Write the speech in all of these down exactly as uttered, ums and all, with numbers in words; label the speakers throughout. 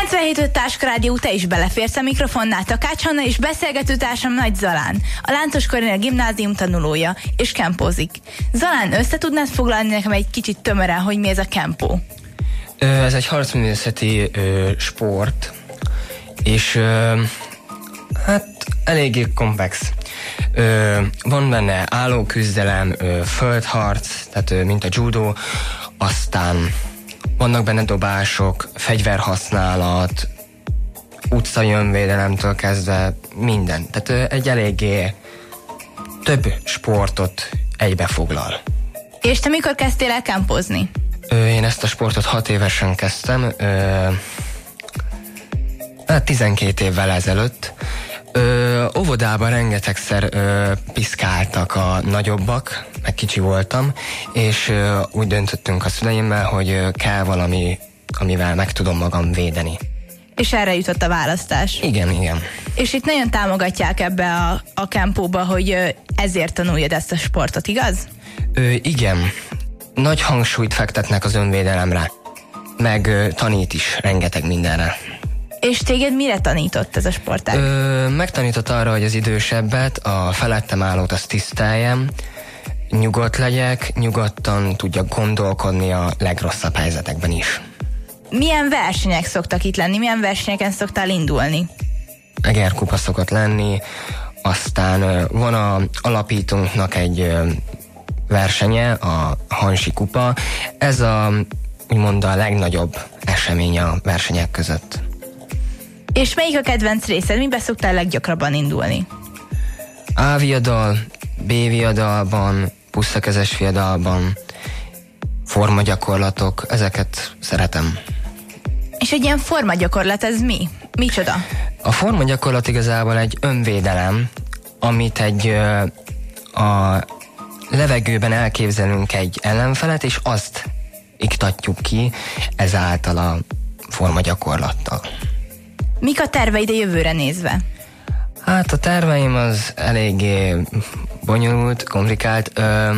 Speaker 1: kilencvenhét öt Táska Rádió, te is beleférsz a mikrofonnál, Takács Hanna és beszélgető társam Nagy Zalán, a Lántos Kornél Gimnázium tanulója, és kempózik. Zalán, össze tudnád foglalni nekem egy kicsit tömören, hogy mi ez a kempó?
Speaker 2: Ez egy harcművészeti ö, sport, és ö, hát eléggé komplex. Ö, van benne állóküzdelem, ö, földharc, tehát ö, mint a judó, aztán vannak benne dobások, fegyverhasználat, utcai önvédelemtől kezdve minden. Tehát ö, egy eléggé több sportot egybefoglal.
Speaker 1: És te mikor kezdtél el kempózni?
Speaker 2: Ö, én ezt a sportot hat évesen kezdtem, ö, hát tizenkét évvel ezelőtt. Ö, óvodában rengetegszer ö, piszkáltak a nagyobbak, meg kicsi voltam, és ö, úgy döntöttünk a szüleimmel, hogy ö, kell valami, amivel meg tudom magam védeni.
Speaker 1: És erre jutott a választás.
Speaker 2: Igen, igen.
Speaker 1: És itt nagyon támogatják ebbe a, a kempóba, hogy ö, ezért tanuljad ezt a sportot, igaz?
Speaker 2: Ö, igen. Nagy hangsúlyt fektetnek az önvédelemre, meg ö, tanít is rengeteg mindenre.
Speaker 1: És téged mire tanított ez a sportág?
Speaker 2: Ö, megtanított arra, hogy az idősebbet, a felettem állót azt tiszteljem, nyugodt legyek, nyugodtan tudjak gondolkodni a legrosszabb helyzetekben is.
Speaker 1: Milyen versenyek szoktak itt lenni? Milyen versenyeken szoktál indulni?
Speaker 2: Egerkupa szokott lenni, aztán ö, van a alapítónknak egy ö, versenye, a Hansi Kupa. Ez a, úgymond a legnagyobb esemény a versenyek között.
Speaker 1: És melyik a kedvenc részed? Miben szoktál leggyakrabban indulni?
Speaker 2: A viadal, B viadalban, pusztakezes viadalban, formagyakorlatok, ezeket szeretem.
Speaker 1: És egy ilyen formagyakorlat, ez mi? Micsoda?
Speaker 2: A formagyakorlat igazából egy önvédelem, amit egy ö, a levegőben elképzelünk egy ellenfelet, és azt iktatjuk ki ezáltal a formagyakorlattal.
Speaker 1: Mik a terveid a jövőre nézve?
Speaker 2: Hát a terveim az eléggé bonyolult, komplikált. Ö,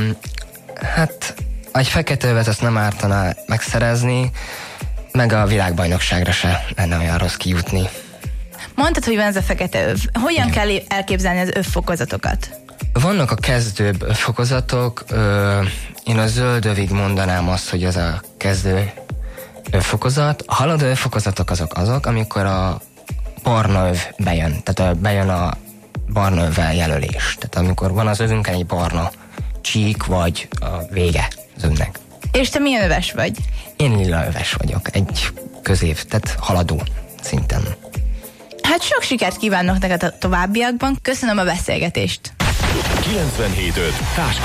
Speaker 2: hát egy fekete övet azt nem ártaná megszerezni, meg a világbajnokságra se lenne olyan rossz kijutni.
Speaker 1: Mondtad, hogy van ez a fekete öv. Hogyan kell elképzelni az övfokozatokat?
Speaker 2: Vannak a kezdőbb övfokozatok, ö, én a zöld övig mondanám azt, hogy az a kezdő övfokozat. A haladó övfokozatok azok azok, amikor a barna öv bejön, tehát a, bejön a barna övvel jelölés. Tehát amikor van az övünkön egy barna csík, vagy a vége az övnek.
Speaker 1: És te milyen öves vagy?
Speaker 2: Én lila öves vagyok, egy közép, tehát haladó szinten.
Speaker 1: Hát sok sikert kívánok neked a továbbiakban, köszönöm a beszélgetést.
Speaker 3: kilencvenhét öt Táska